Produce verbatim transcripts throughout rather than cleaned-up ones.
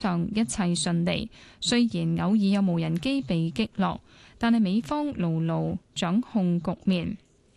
上一切順利，雖然偶爾有無人機被擊落，但係美方牢牢掌控局面。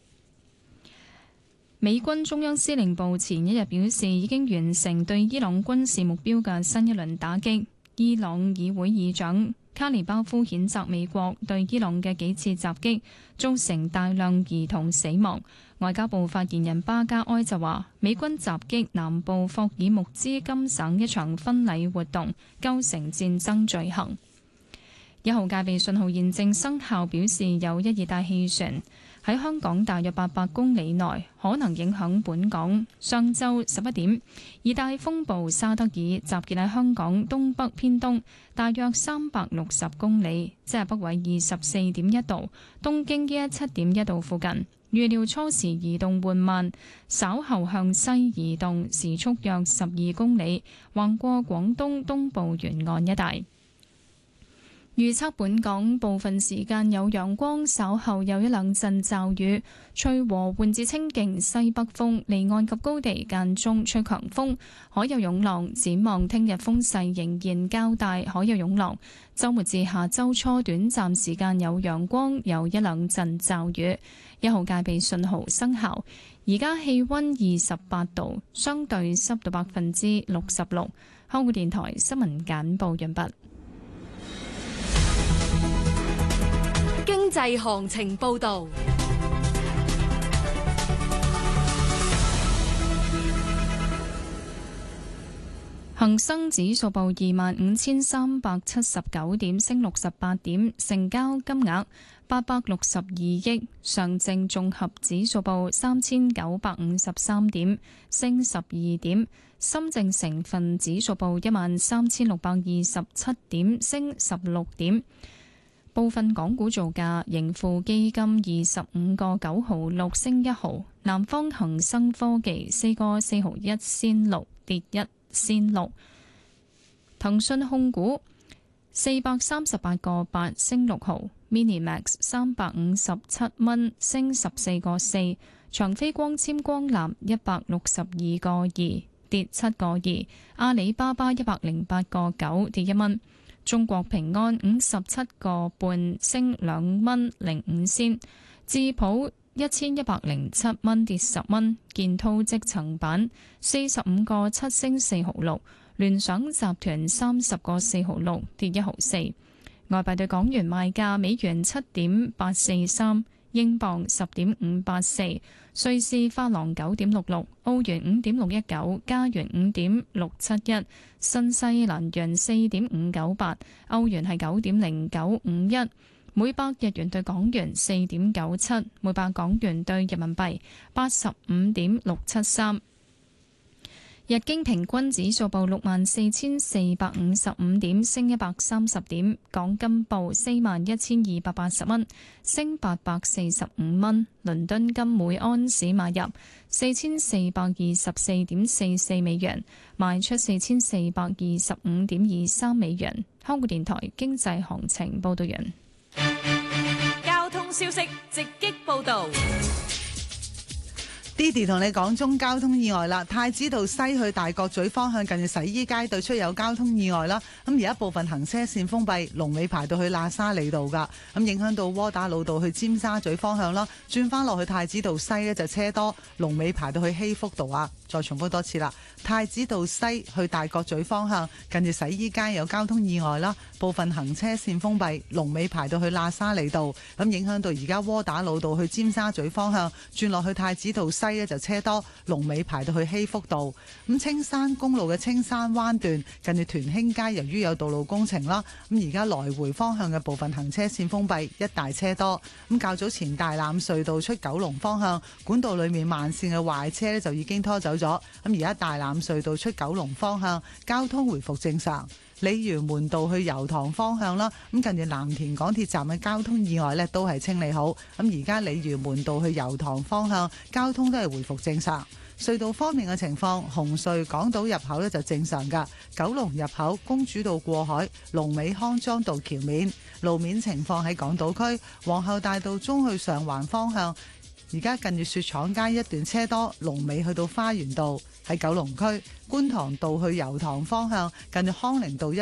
美軍中央司令部前一日表示，已經完成對伊朗軍事目標嘅新一輪打擊。伊朗議會議長卡尼巴夫譴責美國對伊朗嘅幾次襲擊，造成大量兒童死亡。外交部發言人巴加埃就話，美軍襲擊南部霍爾木茲金省一場婚禮活動，構成戰爭罪行。一號戒備信號現正生效，表示有一熱帶氣旋喺香港大約八百公里內，可能影響本港。上晝十一點，熱帶風暴沙德爾集結喺香港東北偏東，大約三百六十公里，即係北緯二十四點一度，東經一一七點一度附近。預料初時移動緩慢，稍後向西移動，時速約十二公里，橫過廣東東部沿岸一帶。預測本港部分時間有陽光，稍後有一兩陣驟雨，吹和緩至清勁西北風，離岸及高地間中吹強風，海有湧浪。展望聽日風勢仍然較大，海有湧浪。週末至下週初短暫時間有陽光，有一兩陣驟雨。一號戒備信號生效。而家氣溫二十八度，相對濕度百分之六十六。香港電台新聞簡報完畢。 經濟行情報道， 恒生指數報二萬五千三百七十九點，升六十八點，成交金額八百六十二億。上證綜合指數報三千九百五十三點，升十二點。深證成分指數報一萬三千六百二十七點，升十六點。部分港股造價，盈富基金二十五個九毫六升一毫，南方恒生科技四個四毫一仙六跌一仙六，騰訊控股四百三十八個八升六毫 ，Minimax 三百五十七蚊升十四個四，長飛光纖光纜一百六十二個二跌七個二，阿里巴巴一百零八個九跌一蚊。中國平安五十七個半升兩蚊零五仙，智普一千一百零七蚊跌十蚊，建滔積層板四十五個七升四毫六，聯想集團三十個四毫六跌一毫四。外幣對港元賣價，美元七點八四三，英鎊十點五八四，瑞士法郎九點六六，澳元五點六一九，加元五點六七一，新西蘭元四點五九八，歐元係九點零九五一，每百日元對港元四點九七，每百港元對人民幣八十五點六七三。日經平均指數報六萬四千四百五十五點，升一百三十點。港金報四萬一千二百八十蚊，升八百四十五蚊。倫敦金每安士買入四千四百二十四點四四美元，賣出四千四百二十五點二三美元。香港電台經濟行情報道完。 交通消息直擊報道。 Didi 同你講中交通意外啦，太子道西去大角咀方向近住洗衣街對出有交通意外啦，咁而家部分行車線封閉，龍尾排到去喇沙利道噶，咁影響到窩打老道去尖沙咀方向啦，轉翻落去太子道西呢就車多，龍尾排到去希福道啊。再重複多次啦，太子道西去大角咀方向近住洗衣街有交通意外啦，部分行車線封閉，龍尾排到去喇沙利道，咁影響到而家窩打老道去尖沙咀方向轉落去太子道西呢就車多，龍尾排到去希福道。咁青山公路嘅青山灣段近住屯興街，由於有道路工程啦，咁而家來回方向嘅部分行車線封閉，一大車多。咁較早前大欖隧道出九龍方向管道裏面慢線嘅壞車呢就已經拖走咗，咁而家大欖隧道出九龍方向交通回復正常。鯉魚門道去油塘方向啦，咁近住藍田港鐵站嘅交通意外呢都係清理好，咁而家鯉魚門道去油塘方向交通都係回復正常。隧道方面嘅情況，紅隧港島入口呢就正常噶，九龍入口公主道過海，龍尾康莊道橋面。路面情況喺港島區皇后大道中去上環方向， 而家近住雪廠街一段車多，龍尾去到花園道。喺九龍區觀塘道去油塘方向，近住康寧道一